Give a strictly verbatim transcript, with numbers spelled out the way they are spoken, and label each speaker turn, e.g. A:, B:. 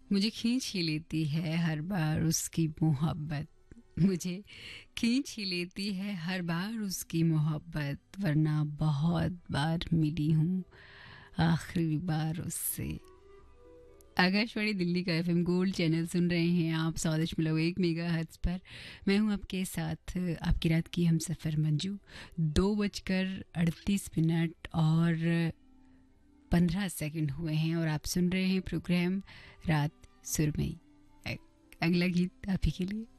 A: मुझे खींच ही लेती है हर बार उसकी मोहब्बत। मुझे खींच ही लेती है हर बार उसकी मोहब्बत, वरना बहुत बार मिली हूँ आखिरी बार उससे। आकाशवाणी दिल्ली का एफएम गोल्ड चैनल सुन रहे हैं आप, सौ दशमलव एक मेगा हर्ट्ज पर। मैं हूं आपके साथ, आपकी रात की हम सफ़र मंजू। दो बजकर अड़तीस मिनट और पंद्रह सेकंड हुए हैं और आप सुन रहे हैं प्रोग्राम रात सुरमई। अ- अगला गीत आप ही के लिए।